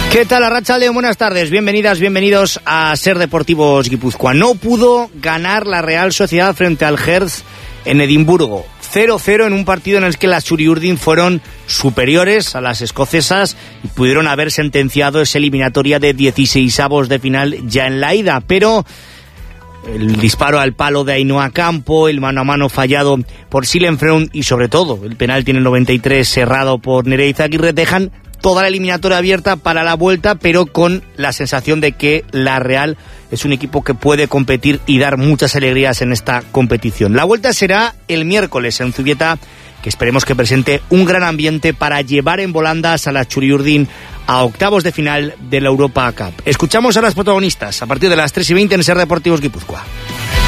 ¿Qué tal, Arratsaldeon? Buenas tardes, bienvenidas, bienvenidos a Ser Deportivos Guipúzcoa. No pudo ganar la Real Sociedad frente al Hertz en Edimburgo. 0-0 en un partido en el que las Txuri-Urdin fueron superiores a las escocesas y pudieron haber sentenciado esa eliminatoria de 16avos de final ya en la ida, pero el disparo al palo de Ainhoa Campo, el mano a mano fallado por Silen Freund y sobre todo el penalti en el 93 cerrado por Nerea Izaguirre dejan toda la eliminatoria abierta para la vuelta, pero con la sensación de que la Real es un equipo que puede competir y dar muchas alegrías en esta competición. La vuelta será el miércoles en Zubieta, que esperemos que presente un gran ambiente para llevar en volandas a la Txuri-Urdin a octavos de final de la Europa Cup. Escuchamos a las protagonistas a partir de las 3:20 en Ser Deportivos Guipúzcoa.